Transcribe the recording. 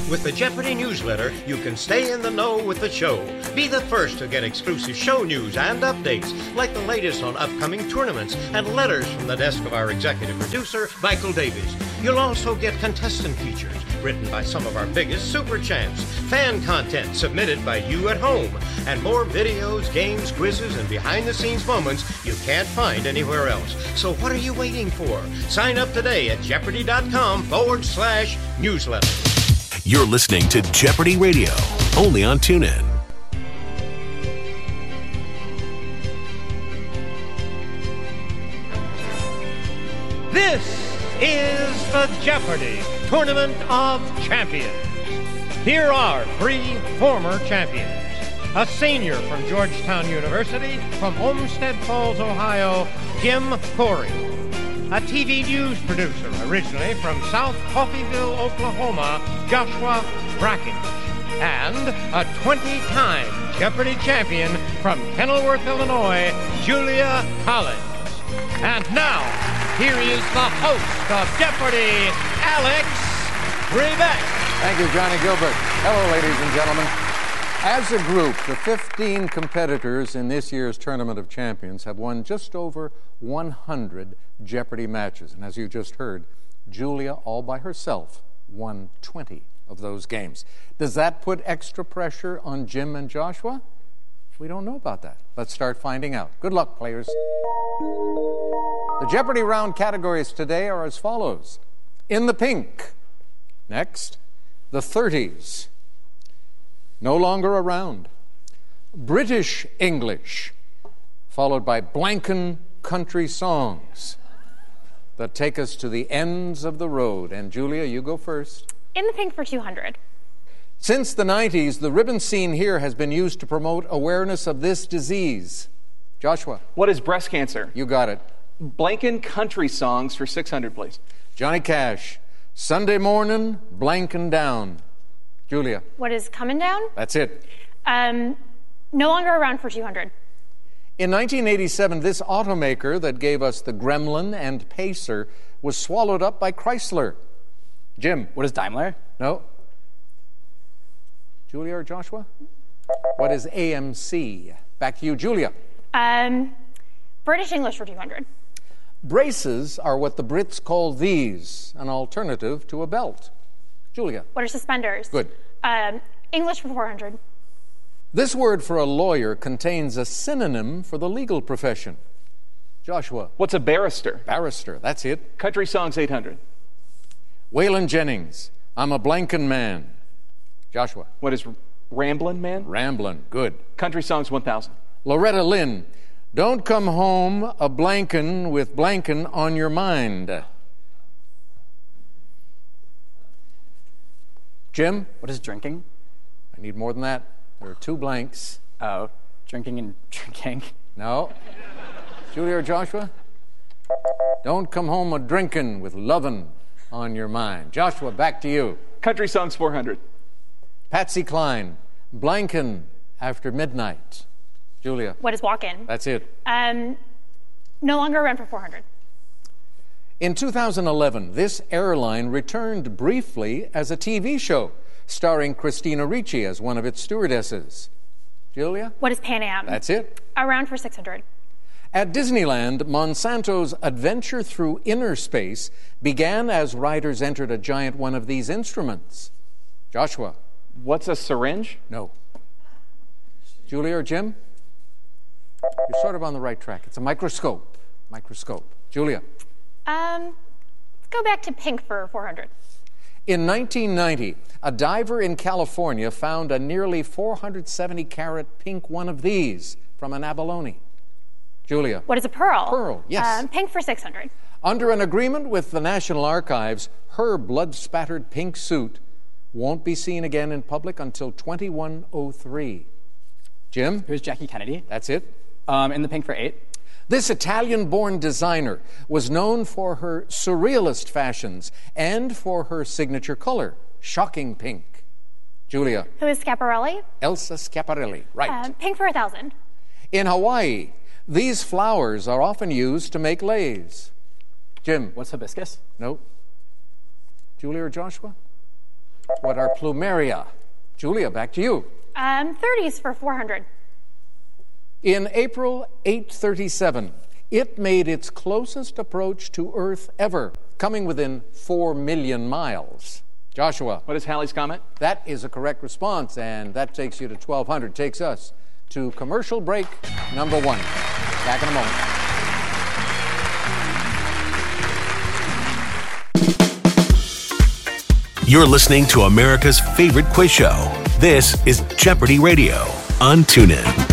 With the Jeopardy newsletter, you can stay in the know with the show. Be the first to get exclusive show news and updates, like the latest on upcoming tournaments and letters from the desk of our executive producer, Michael Davies. You'll also get contestant features written by some of our biggest super champs, fan content submitted by you at home, and more videos, games, quizzes, and behind-the-scenes moments you can't find anywhere else. So what are you waiting for? Sign up today at Jeopardy.com/newsletter. You're listening to Jeopardy Radio, only on TuneIn. This is the Jeopardy Tournament of Champions. Here are 3 former champions. A senior from Georgetown University, from Olmsted Falls, Ohio, Jim Corey. A TV news producer, originally from South Coffeyville, Oklahoma, Joshua Brackish. And a 20-time Jeopardy champion from Kenilworth, Illinois, Julia Collins. And now, here is the host of Jeopardy, Alex Trebek. Thank you, Johnny Gilbert. Hello, ladies and gentlemen. As a group, the 15 competitors in this year's Tournament of Champions have won just over 100 Jeopardy matches. And as you just heard, Julia, all by herself, won 20 of those games. Does that put extra pressure on Jim and Joshua? We don't know about that. Let's start finding out. Good luck, players. The Jeopardy round categories today are as follows. In the pink. Next, the 30s. No longer around. British English, followed by blanken country songs that take us to the ends of the road. And Julia, you go first. In the pink for 200. Since the 90s, the ribbon scene here has been used to promote awareness of this disease. Joshua. What is breast cancer? You got it. Blanken country songs for 600, please. Johnny Cash. Sunday morning, blanking down. Julia. What is coming down? That's it. No longer around for 200. In 1987, this automaker that gave us the Gremlin and Pacer was swallowed up by Chrysler. Jim. What is Daimler? No. Julia or Joshua? What is AMC? Back to you, Julia. British English for 200. Braces are what the Brits call these, an alternative to a belt. Julia. What are suspenders? Good. English for 400. This word for a lawyer contains a synonym for the legal profession. Joshua. What's a barrister? Barrister, that's it. Country songs 800. Waylon Jennings. I'm a blankin' man. Joshua. What is ramblin' man? Ramblin', good. Country songs 1000. Loretta Lynn. Don't come home a blankin' with blankin' on your mind. Jim? What is drinking? I need more than that. There are 2 blanks. Oh, drinking and drinking. No. Julia or Joshua? Don't come home a drinkin' with lovin' on your mind. Joshua, back to you. Country songs 400. Patsy Cline. Blankin' after midnight. Julia. What is walk-in? That's it. No longer around for 400. In 2011, this airline returned briefly as a TV show, starring Christina Ricci as one of its stewardesses. Julia? What is Pan Am? That's it. Around for 600. At Disneyland, Monsanto's adventure through inner space began as riders entered a giant one of these instruments. Joshua? What's a syringe? No. Julia or Jim? You're sort of on the right track. It's a microscope. Microscope. Julia? Let's go back to pink for 400. In 1990, a diver in California found a nearly 470-carat pink one of these from an abalone. Julia? What is a pearl? Pearl, yes. Pink for 600. Under an agreement with the National Archives, her blood-spattered pink suit won't be seen again in public until 2103. Jim? Here's Jackie Kennedy. That's it. In the pink for 8. This Italian-born designer was known for her surrealist fashions and for her signature color, shocking pink. Julia? Who is Schiaparelli? Elsa Schiaparelli, right. Pink for 1,000. In Hawaii, these flowers are often used to make leis. Jim? What's hibiscus? No. Julia or Joshua? What are plumeria? Julia, back to you. 30s for 400. In April 837, it made its closest approach to Earth ever, coming within 4 million miles. Joshua. What is Halley's Comet? That is a correct response, and that takes you to 1,200. Takes us to commercial break number 1. Back in a moment. You're listening to America's favorite quiz show. This is Jeopardy Radio on TuneIn.